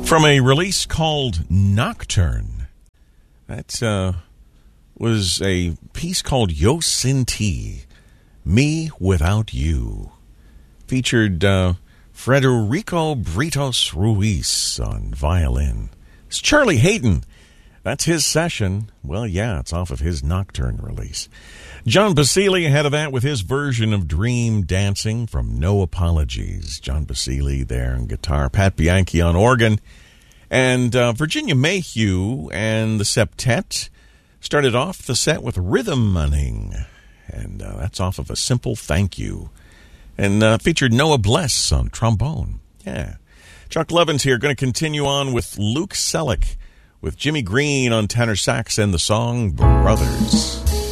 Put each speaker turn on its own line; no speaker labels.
From a release called Nocturne. That was a piece called Yo Sin Ti, Me Without You. Featured Federico Britos Ruiz on violin. It's Charlie Hayden. That's his session. Well, yeah, it's off of his Nocturne release. John Basile ahead of that with his version of Dream Dancing from No Apologies. John Basile there on guitar, Pat Bianchi on organ. And Virginia Mayhew and the Septet started off the set with Rhythmaning. And that's off of A Simple Thank You. And featured Noah Bless on trombone. Yeah. Chuck Levins here, going to continue on with Luke Selleck with Jimmy Green on tenor sax and the song Brothers.